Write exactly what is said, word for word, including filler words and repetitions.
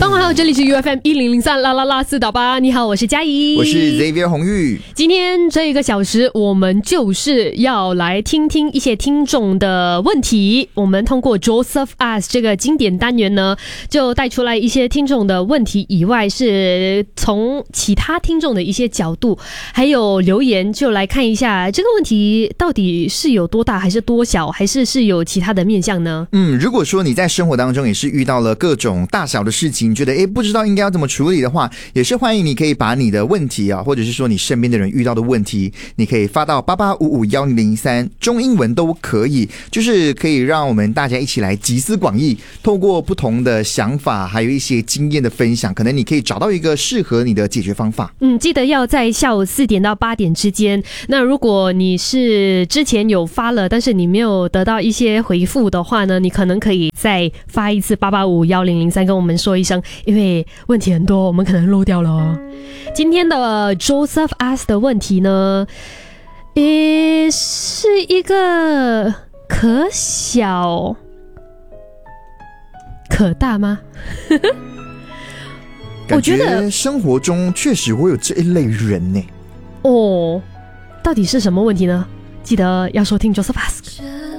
上午好，这里是 U F M 一零零三啦啦啦四到八。你好，我是嘉怡， 我是 Xavier 洪玉。 今天这一个小时，我们就是要来听听一些听众的问题。我们通过 Joseph Ask 这个经典单元呢，就带出来一些听众的问题以外，是从其他听众的一些角度，还有留言，就来看一下这个问题到底是有多大，还是多小，还是是有其他的面向呢？ 嗯，如果说你在生活当中也是遇到了各种大小的事情，觉得诶不知道应该要怎么处理的话，也是欢迎你可以把你的问题啊，或者是说你身边的人遇到的问题，你可以发到八八五五一零零三，中英文都可以，就是可以让我们大家一起来集思广益，透过不同的想法，还有一些经验的分享，可能你可以找到一个适合你的解决方法。 嗯，记得要在下午四点到八点之间。那如果你是之前有发了，但是你没有得到一些回复的话呢，你可能可以再发一次八八五一零零三跟我们说一声，因为问题很多，我们可能漏掉了哦。今天的 Joseph Ask 的问题呢，诶，是一个可小可大吗？我觉得生活中确实会有这一类人呢。 哦，到底是什么问题呢？记得要收听 Joseph Ask。